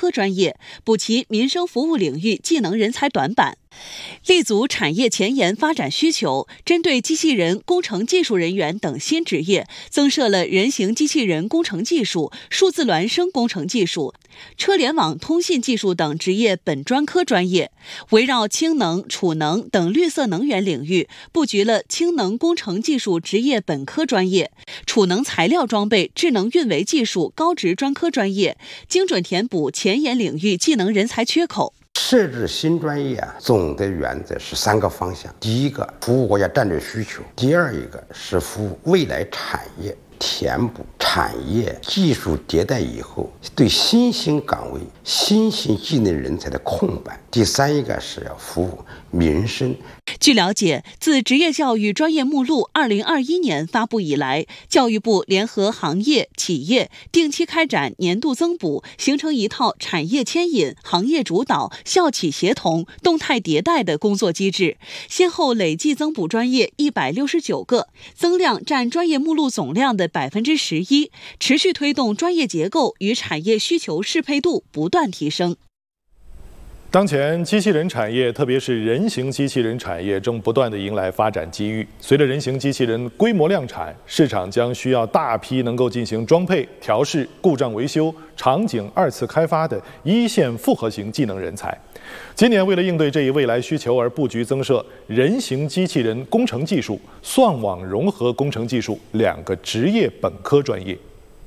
科专业，补齐民生服务领域技能人才短板。立足产业前沿发展需求，针对机器人工程技术人员等新职业，增设了人形机器人工程技术、数字孪生工程技术、车联网通信技术等职业本专科专业。围绕氢能、储能等绿色能源领域，布局了氢能工程技术职业本科专业、储能材料装备智能运维技术高职专科专业，精准填补前沿领域技能人才缺口。 设置新专业总的原则是3个方向：第一个，服务国家战略需求；第二一个是服务未来产业，填补产业技术迭代以后对新兴岗位、新兴技能人才的空白；第三一个是要服务民生。 据了解，自职业教育专业目录2021年发布以来，教育部联合行业、企业定期开展年度增补，形成一套产业牵引、行业主导、校企协同、动态迭代的工作机制，先后累计增补专业169个，增量占专业目录总量的11%，持续推动专业结构与产业需求适配度不断提升。 当前，机器人产业，特别是人形机器人产业，正不断地迎来发展机遇。随着人形机器人规模量产，市场将需要大批能够进行装配、调试、故障维修、场景2次开发的一线复合型技能人才。今年，为了应对这一未来需求而布局增设人形机器人工程技术、算网融合工程技术2个职业本科专业。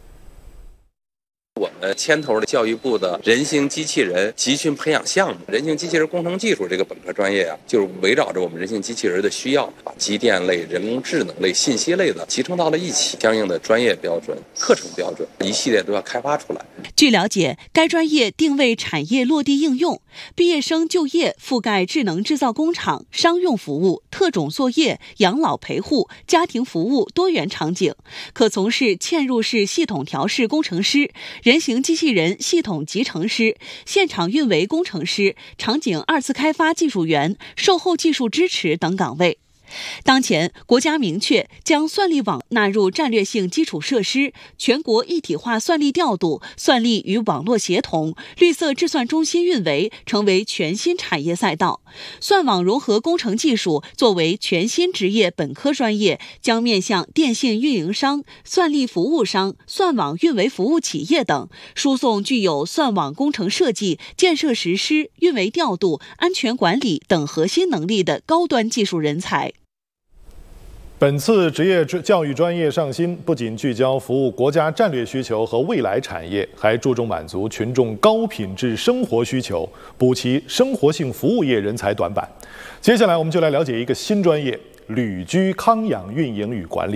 我们牵头的教育部的人形机器人集训培养项目，人形机器人工程技术这个本科专业就是围绕着我们人形机器人的需要，把机电类、人工智能类、信息类的集成到了一起，相应的专业标准、课程标准一系列都要开发出来。 据了解，该专业定位产业落地应用，毕业生就业覆盖智能制造工厂、商用服务、特种作业、养老陪护、家庭服务多元场景，可从事嵌入式系统调试工程师、人形机器人系统集成师、现场运维工程师、场景2次开发技术员、售后技术支持等岗位。当前，国家明确将算力网纳入战略性基础设施，全国一体化算力调度、算力与网络协同、绿色制算中心运维成为全新产业赛道。算网融合工程技术作为全新职业本科专业，将面向电信运营商、算力服务商、算网运维服务企业等，输送具有算网工程设计、建设实施、运维调度、安全管理等核心能力的高端技术人才。 本次职业教育专业上新，不仅聚焦服务国家战略需求和未来产业，还注重满足群众高品质生活需求，补齐生活性服务业人才短板。接下来，我们就来了解一个新专业——旅居康养运营与管理。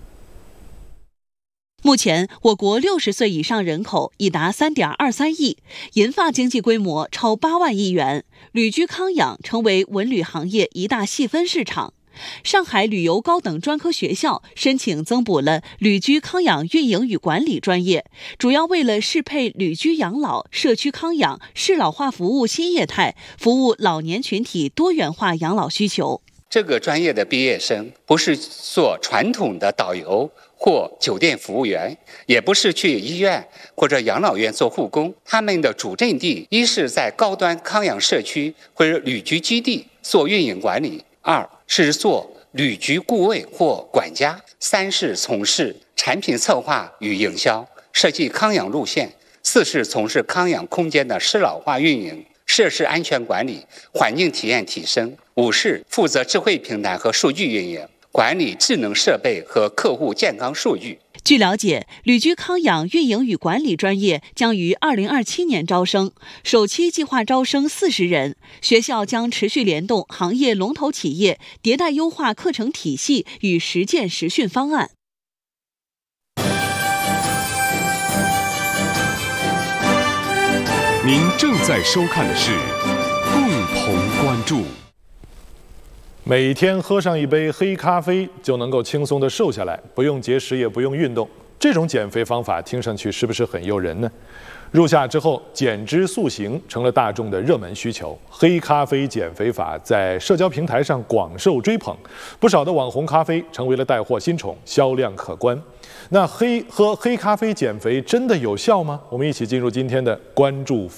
目前，我国60岁以上人口已达3.23亿，银发经济规模超8万亿元，旅居康养成为文旅行业一大细分市场。上海旅游高等专科学校申请增补了旅居康养运营与管理专业，主要为了适配旅居养老、社区康养、适老化服务新业态，服务老年群体多元化养老需求。 这个专业的毕业生不是做传统的导游或酒店服务员，也不是去医院或者养老院做护工，他们的主阵地一是在高端康养社区或者旅居基地做运营管理，2是做旅居顾问或管家，3是从事产品策划与营销，设计康养路线，4是从事康养空间的适老化运营、设施安全管理、环境体验提升，5是负责智慧平台和数据运营，管理智能设备和客户健康数据。 据了解，旅居康养运营与管理专业将于2027年招生，首期计划招生40人。学校将持续联动行业龙头企业，迭代优化课程体系与实践实训方案。 您正在收看的是共同关注。 每天喝上一杯黑咖啡就能够轻松地瘦下来，不用节食也不用运动，这种减肥方法听上去是不是很诱人呢？入夏之后，减脂塑形成了大众的热门需求，黑咖啡减肥法在社交平台上广受追捧，不少的网红咖啡成为了带货新宠，销量可观。那喝黑咖啡减肥真的有效吗？我们一起进入今天的关注